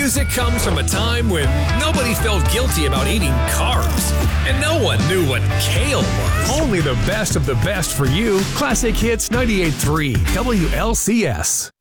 music comes from a time when nobody felt guilty about eating carbs, and no one knew what kale was. Only the best of the best for you. Classic Hits 98.3 WLCS.